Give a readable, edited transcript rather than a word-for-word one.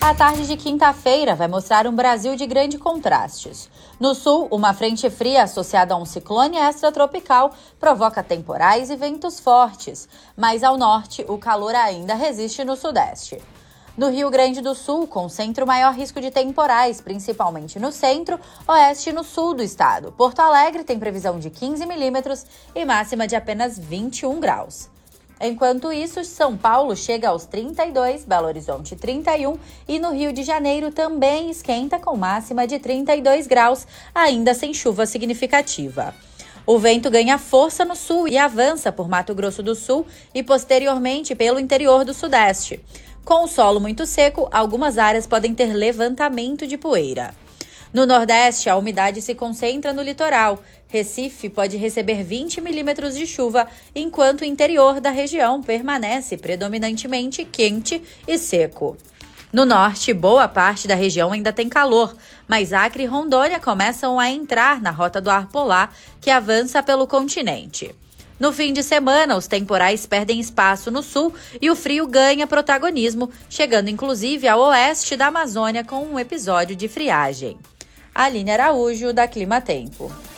A tarde de quinta-feira vai mostrar um Brasil de grandes contrastes. No sul, uma frente fria associada a um ciclone extratropical provoca temporais e ventos fortes, mas ao norte, o calor ainda resiste no sudeste. No Rio Grande do Sul, concentra o maior risco de temporais, principalmente no centro, oeste e no sul do estado. Porto Alegre tem previsão de 15 milímetros e máxima de apenas 21 graus. Enquanto isso, São Paulo chega aos 32, Belo Horizonte 31 e no Rio de Janeiro também esquenta com máxima de 32 graus, ainda sem chuva significativa. O vento ganha força no sul e avança por Mato Grosso do Sul e posteriormente pelo interior do sudeste. Com o solo muito seco, algumas áreas podem ter levantamento de poeira. No Nordeste, a umidade se concentra no litoral. Recife pode receber 20 milímetros de chuva, enquanto o interior da região permanece predominantemente quente e seco. No norte, boa parte da região ainda tem calor, mas Acre e Rondônia começam a entrar na rota do ar polar que avança pelo continente. No fim de semana, os temporais perdem espaço no sul e o frio ganha protagonismo, chegando inclusive ao oeste da Amazônia com um episódio de friagem. Aline Araújo, da Clima Tempo.